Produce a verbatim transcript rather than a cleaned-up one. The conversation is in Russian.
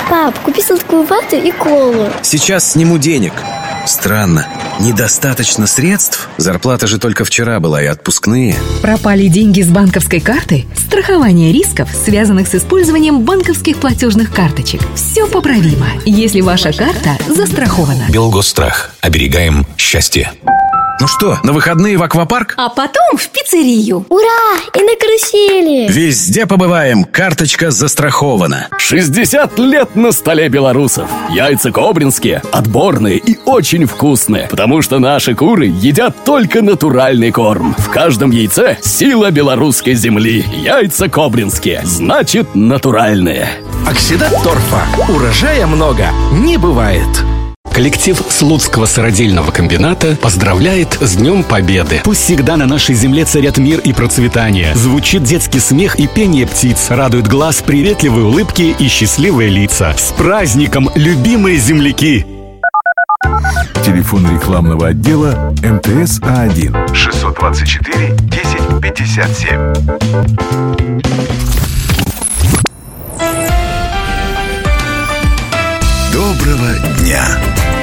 Пап, купи сладкую вату и колу. Сейчас сниму денег. Странно, недостаточно средств? Зарплата же только вчера была и отпускные. Пропали деньги с банковской карты? Страхование рисков, связанных с использованием банковских платежных карточек. Все поправимо, если ваша карта застрахована. Белгосстрах. Оберегаем счастье. Ну что, на выходные в аквапарк? А потом в пиццерию. Ура! И на карусели. Везде побываем, карточка застрахована. шестьдесят лет на столе белорусов. Яйца кобринские, отборные и очень вкусные. Потому что наши куры едят только натуральный корм. В каждом яйце сила белорусской земли. Яйца кобринские, значит натуральные. Оксидат торфа. Урожая много не бывает. Коллектив Слуцкого сыродельного комбината поздравляет с Днем Победы. Пусть всегда на нашей земле царят мир и процветание. Звучит детский смех и пение птиц. Радует глаз приветливые улыбки и счастливые лица. С праздником, любимые земляки! Телефон рекламного отдела эм тэ эс А один шестьсот двадцать четыре десять пятьдесят семь. Доброго дня!